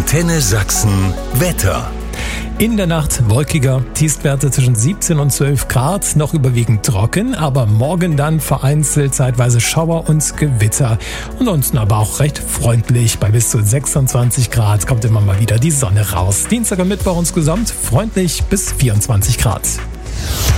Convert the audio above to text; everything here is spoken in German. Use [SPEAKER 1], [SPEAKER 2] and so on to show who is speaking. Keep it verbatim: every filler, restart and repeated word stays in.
[SPEAKER 1] Antenne Sachsen Wetter.
[SPEAKER 2] In der Nacht wolkiger, Tiefstwerte zwischen siebzehn und zwölf Grad, noch überwiegend trocken, aber morgen dann vereinzelt zeitweise Schauer und Gewitter. Ansonsten aber auch recht freundlich, bei bis zu sechsundzwanzig Grad kommt immer mal wieder die Sonne raus. Dienstag und Mittwoch insgesamt freundlich bis vierundzwanzig Grad.